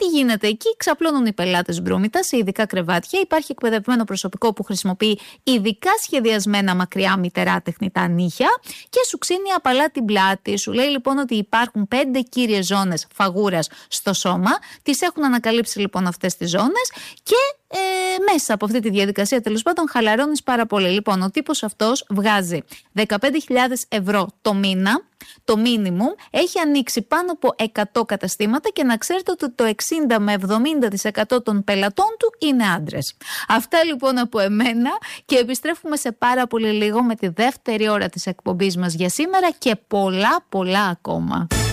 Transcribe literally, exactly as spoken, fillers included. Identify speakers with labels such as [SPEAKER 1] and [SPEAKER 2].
[SPEAKER 1] Τι γίνεται εκεί? Ξαπλώνουν οι πελάτες μπρούμητα σε ειδικά κρεβάτια. Υπάρχει εκπαιδευμένο προσωπικό που χρησιμοποιεί ειδικά σχεδιασμένα μακριά μυτερά τεχνητά νύχια και σου ξύνει απαλά την πλάτη. Σου λέει λοιπόν ότι υπάρχουν πέντε κύριες ζώνες φαγούρας στο σώμα. Τις έχουν ανακαλύψει λοιπόν αυτές τις ζώνες και ε, μέσα από αυτή τη διαδικασία τέλος πάντων χαλαρώνεις πάρα πολύ. Λοιπόν, ο τύπος αυτός βγάζει δεκαπέντε χιλιάδες ευρώ το μήνα. Το minimum, έχει ανοίξει πάνω από εκατό καταστήματα και να ξέρετε ότι το εξήντα με εβδομήντα τοις εκατό των πελατών του είναι άντρες. Αυτά λοιπόν από εμένα και επιστρέφουμε σε πάρα πολύ λίγο με τη δεύτερη ώρα της εκπομπής μας για σήμερα και πολλά πολλά ακόμα.